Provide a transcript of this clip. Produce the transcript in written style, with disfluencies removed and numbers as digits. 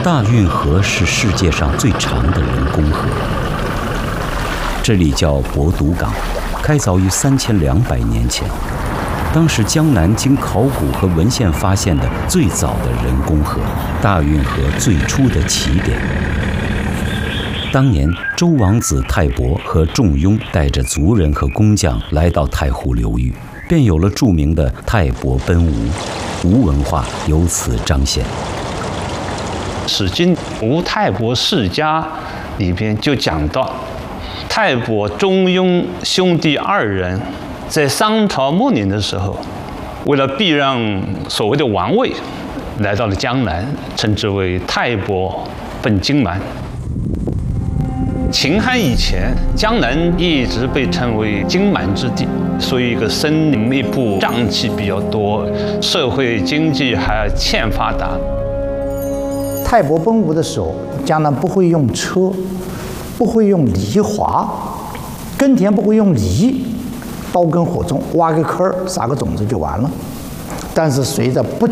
大运河是世界上最长的人工河，这里叫博读港，开凿于3200年前。当时江南经考古和文献发现的最早的人工河，大运河最初的起点。当年周王子泰伯和仲雍带着族人和工匠来到太湖流域，便有了著名的泰伯奔吴，吴文化由此彰显。 《史经·吴泰伯世家》里边就讲到，泰伯、仲雍兄弟2人在商朝末年的时候，为了避让所谓的王位，来到了江南，称之为泰伯奔荆蛮。秦汉以前，江南一直被称为荆蛮之地，所以一个森林密布、瘴气比较多，社会经济还欠发达。 泰伯奔吴的时候，江南不会用车，不会用犁铧，耕田不会用犁，刀耕火种，挖个坑儿，撒个种子就完了。但是随着不